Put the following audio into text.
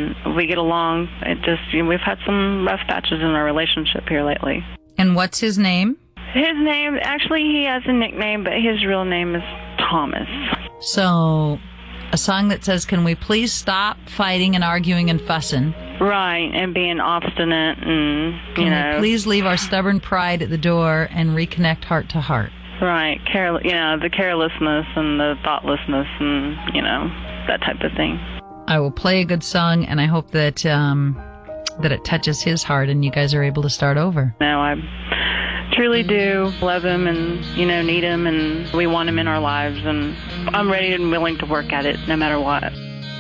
and we get along. It just, we've had some rough patches in our relationship here lately. And what's his name? His name, actually, he has a nickname, but his real name is Thomas. So, a song that says, can we please stop fighting and arguing and fussing? Right, and being obstinate and, Can we please leave our stubborn pride at the door and reconnect heart to heart? Right, the carelessness and the thoughtlessness and, that type of thing. I will play a good song, and I hope that that it touches his heart and you guys are able to start over. No, I truly do love him and, need him, and we want him in our lives, and I'm ready and willing to work at it no matter what.